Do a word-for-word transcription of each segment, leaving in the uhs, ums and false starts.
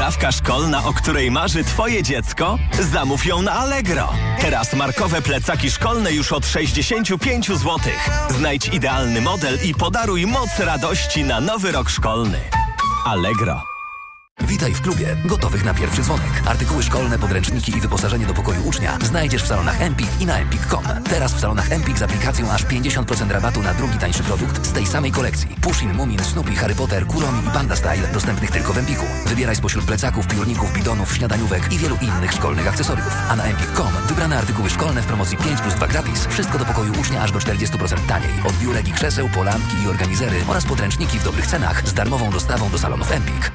Zabawka szkolna, o której marzy Twoje dziecko? Zamów ją na Allegro. Teraz markowe plecaki szkolne już od sześćdziesiąt pięć złotych. Znajdź idealny model i podaruj moc radości na nowy rok szkolny. Allegro. Witaj w klubie, gotowych na pierwszy dzwonek. Artykuły szkolne, podręczniki i wyposażenie do pokoju ucznia znajdziesz w salonach Empik i na empik kropka com. Teraz w salonach Empik z aplikacją aż pięćdziesiąt procent rabatu na drugi tańszy produkt z tej samej kolekcji. Pushin, Mumin, Snoopy, Harry Potter, Kuromi i Panda Style dostępnych tylko w Empiku. Wybieraj spośród plecaków, piórników, bidonów, śniadaniówek i wielu innych szkolnych akcesoriów. A na empik kropka com wybrane artykuły szkolne w promocji pięć plus dwa gratis. Wszystko do pokoju ucznia aż do czterdzieści procent taniej. Od biurek i krzeseł, polanki i organizery oraz podręczniki w dobrych cenach z darmową dostawą do salonów Empik.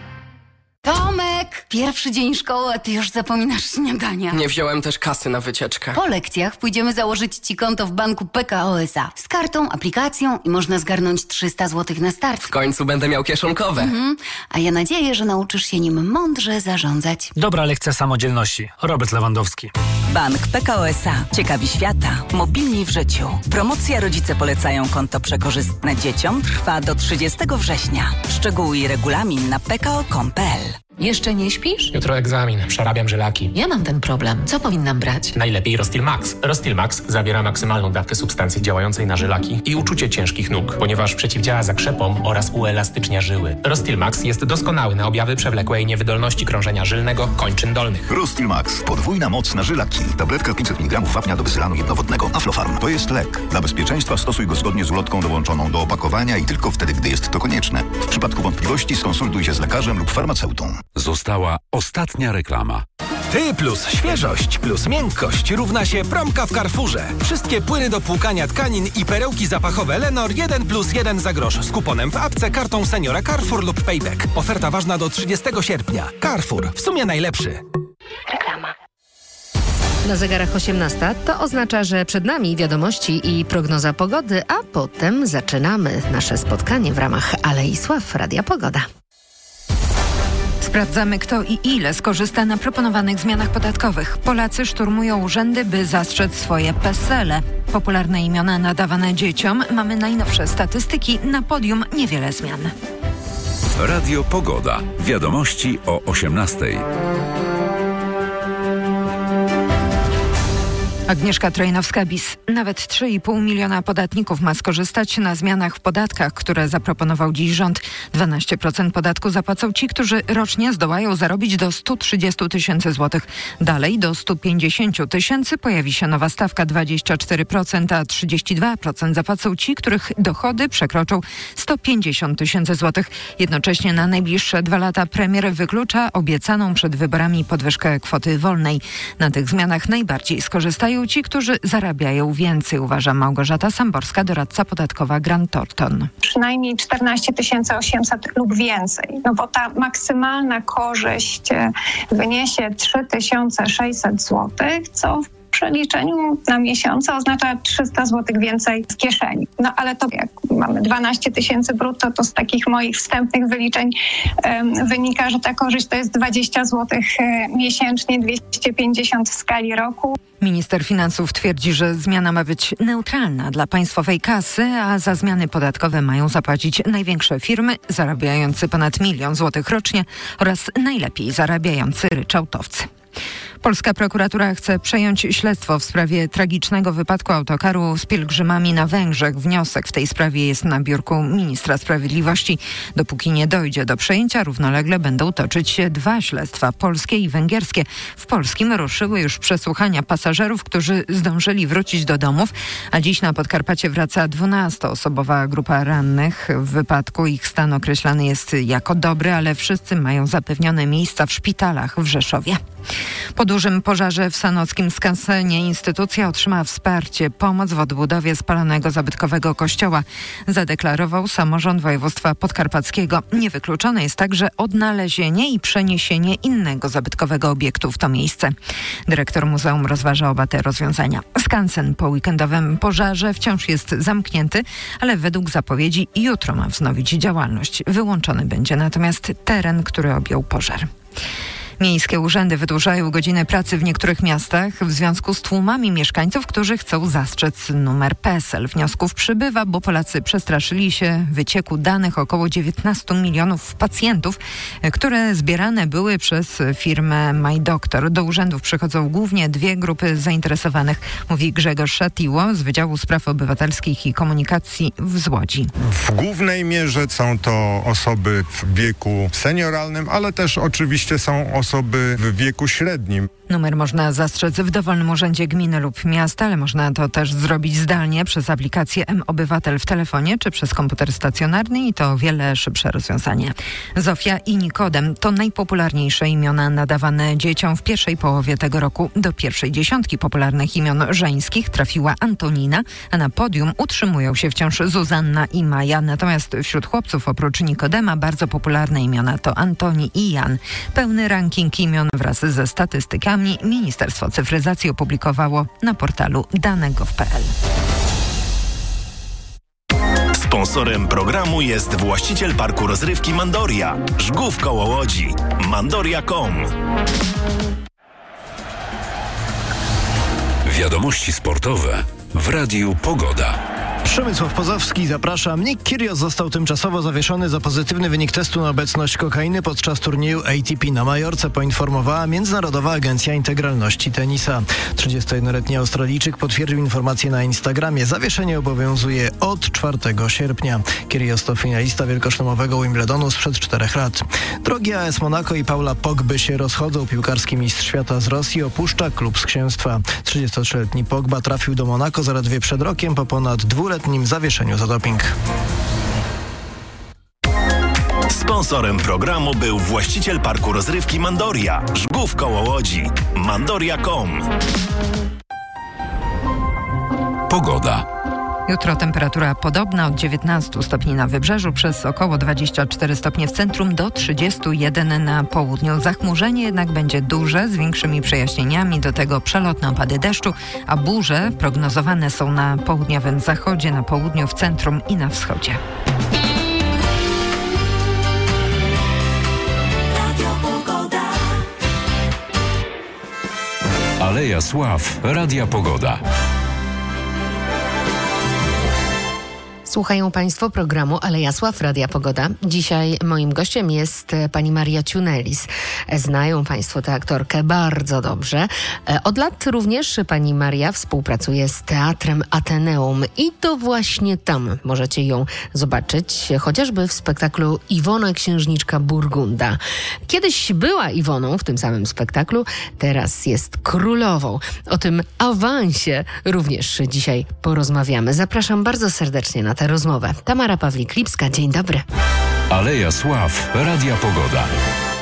Tomek! Pierwszy dzień szkoły, a ty już zapominasz śniadania. Nie wziąłem też kasy na wycieczkę. Po lekcjach pójdziemy założyć ci konto w banku P K O S A. Z kartą, aplikacją i można zgarnąć trzysta złotych na start. W końcu będę miał kieszonkowe. Mhm. A ja nadzieję, że nauczysz się nim mądrze zarządzać. Dobra lekcja samodzielności. Robert Lewandowski. Bank P K O S A. Ciekawi świata. Mobilni w życiu. Promocja Rodzice polecają konto przekorzystne dzieciom trwa do trzydziestego września. Szczegóły i regulamin na p k o kropka com kropka p l. Jeszcze nie śpisz? Jutro egzamin, przerabiam żylaki. Ja mam ten problem. Co powinnam brać? Najlepiej Rostil Max. Rostil Max zawiera maksymalną dawkę substancji działającej na żylaki i uczucie ciężkich nóg, ponieważ przeciwdziała zakrzepom oraz uelastycznia żyły. Rostil Max jest doskonały na objawy przewlekłej niewydolności krążenia żylnego kończyn dolnych. Rostil Max. Podwójna moc na żylaki. Tabletka pięćset miligramów wapnia do wysylanu jednowodnego. Aflofarm. To jest lek. Dla bezpieczeństwa stosuj go zgodnie z ulotką dołączoną do opakowania i tylko wtedy, gdy jest to konieczne. W przypadku wątpliwości skonsultuj się z lekarzem lub farmaceutą. Została ostatnia reklama. Ty plus świeżość plus miękkość równa się promka w Carrefourze. Wszystkie płyny do płukania tkanin i perełki zapachowe Lenor jeden plus jeden za grosz z kuponem w apce, kartą seniora Carrefour lub Payback. Oferta ważna do trzydziestego sierpnia. Carrefour. W sumie najlepszy. Reklama. Na zegarach osiemnasta to oznacza, że przed nami wiadomości i prognoza pogody, a potem zaczynamy nasze spotkanie w ramach Alei Sław Radia Pogoda. Sprawdzamy, kto i ile skorzysta na proponowanych zmianach podatkowych. Polacy szturmują urzędy, by zastrzec swoje PESEL-e. Popularne imiona nadawane dzieciom. Mamy najnowsze statystyki. Na podium niewiele zmian. Radio Pogoda. Wiadomości o osiemnastej. Agnieszka Trojnowska-Bis. Nawet trzy i pół miliona podatników ma skorzystać na zmianach w podatkach, które zaproponował dziś rząd. dwanaście procent podatku zapłacą ci, którzy rocznie zdołają zarobić do stu trzydziestu tysięcy złotych. Dalej do stu pięćdziesięciu tysięcy pojawi się nowa stawka dwadzieścia cztery procent, a trzydzieści dwa procent zapłacą ci, których dochody przekroczą sto pięćdziesiąt tysięcy złotych. Jednocześnie na najbliższe dwa lata premier wyklucza obiecaną przed wyborami podwyżkę kwoty wolnej. Na tych zmianach najbardziej skorzystają ci, którzy zarabiają więcej, uważa Małgorzata Samborska, doradca podatkowa Grant Thornton. Przynajmniej czternaście tysięcy osiemset lub więcej, no bo ta maksymalna korzyść wyniesie trzy tysiące sześćset złotych, co w przeliczeniu na miesiące oznacza trzysta złotych więcej w kieszeni. No ale to jak mamy dwanaście tysięcy brutto, to z takich moich wstępnych wyliczeń um, wynika, że ta korzyść to jest dwadzieścia złotych um, miesięcznie, dwieście pięćdziesiąt w skali roku. Minister finansów twierdzi, że zmiana ma być neutralna dla państwowej kasy, a za zmiany podatkowe mają zapłacić największe firmy zarabiające ponad milion złotych rocznie oraz najlepiej zarabiający ryczałtowcy. Polska prokuratura chce przejąć śledztwo w sprawie tragicznego wypadku autokaru z pielgrzymami na Węgrzech. Wniosek w tej sprawie jest na biurku ministra sprawiedliwości. Dopóki nie dojdzie do przejęcia, równolegle będą toczyć się dwa śledztwa, polskie i węgierskie. W polskim ruszyły już przesłuchania pasażerów, którzy zdążyli wrócić do domów, a dziś na Podkarpacie wraca dwunastoosobowa grupa rannych. W wypadku ich stan określany jest jako dobry, ale wszyscy mają zapewnione miejsca w szpitalach w Rzeszowie. Po dużym pożarze w sanockim skansenie instytucja otrzymała wsparcie, pomoc w odbudowie spalonego zabytkowego kościoła, zadeklarował samorząd województwa podkarpackiego. Niewykluczone jest także odnalezienie i przeniesienie innego zabytkowego obiektu w to miejsce. Dyrektor muzeum rozważa oba te rozwiązania. Skansen po weekendowym pożarze wciąż jest zamknięty, ale według zapowiedzi jutro ma wznowić działalność. Wyłączony będzie natomiast teren, który objął pożar. Miejskie urzędy wydłużają godziny pracy w niektórych miastach w związku z tłumami mieszkańców, którzy chcą zastrzec numer P E S E L. Wniosków przybywa, bo Polacy przestraszyli się wycieku danych około dziewiętnaście milionów pacjentów, które zbierane były przez firmę MyDoctor. Do urzędów przychodzą głównie dwie grupy zainteresowanych, mówi Grzegorz Szatiło z Wydziału Spraw Obywatelskich i Komunikacji w Łodzi. W głównej mierze są to osoby w wieku senioralnym, ale też oczywiście są osoby w wieku średnim. Numer można zastrzec w dowolnym urzędzie gminy lub miasta, ale można to też zrobić zdalnie przez aplikację M-Obywatel w telefonie czy przez komputer stacjonarny i to o wiele szybsze rozwiązanie. Zofia i Nikodem to najpopularniejsze imiona nadawane dzieciom w pierwszej połowie tego roku. Do pierwszej dziesiątki popularnych imion żeńskich trafiła Antonina, a na podium utrzymują się wciąż Zuzanna i Maja. Natomiast wśród chłopców oprócz Nikodema bardzo popularne imiona to Antoni i Jan. Pełny ranking imion wraz ze statystykami Ministerstwo Cyfryzacji opublikowało na portalu dane kropka gov kropka pl. Sponsorem programu jest właściciel parku rozrywki Mandoria, Żgów koło Łodzi. Mandoria kropka com. Wiadomości sportowe w Radiu Pogoda. Przemysław Pozowski, zapraszam. Nick Kyrgios został tymczasowo zawieszony za pozytywny wynik testu na obecność kokainy podczas turnieju A T P na Majorce, poinformowała Międzynarodowa Agencja Integralności Tenisa. trzydziestojednoletni Australijczyk potwierdził informację na Instagramie. Zawieszenie obowiązuje od czwartego sierpnia. Kyrgios to finalista wielkoszlemowego Wimbledonu sprzed czterech lat. Drogi A S Monaco i Paula Pogby się rozchodzą. Piłkarski mistrz świata z Rosji opuszcza klub z księstwa. trzydziestotrzyletni Pogba trafił do Monako zaledwie przed rokiem po ponad dwuletnim zawieszeniu za doping. Sponsorem programu był właściciel parku rozrywki Mandoria, Żgów koło Łodzi. Mandoria kropka com. Pogoda. Jutro temperatura podobna, od dziewiętnastu stopni na wybrzeżu, przez około dwadzieścia cztery stopnie w centrum, do trzydziestu jeden na południu. Zachmurzenie jednak będzie duże, z większymi przejaśnieniami, do tego przelotne opady deszczu, a burze prognozowane są na południowym zachodzie, na południu, w centrum i na wschodzie. Aleja Sław, Radia Pogoda. Słuchają Państwo programu Aleja Sław, Radia Pogoda. Dzisiaj moim gościem jest pani Maria Ciunelis. Znają Państwo tę aktorkę bardzo dobrze. Od lat również pani Maria współpracuje z Teatrem Ateneum i to właśnie tam możecie ją zobaczyć, chociażby w spektaklu Iwona Księżniczka Burgunda. Kiedyś była Iwoną w tym samym spektaklu, teraz jest królową. O tym awansie również dzisiaj porozmawiamy. Zapraszam bardzo serdecznie na tę rozmowę. Tamara Pawlik-Lipska, dzień dobry. Aleja Sław, Radia Pogoda.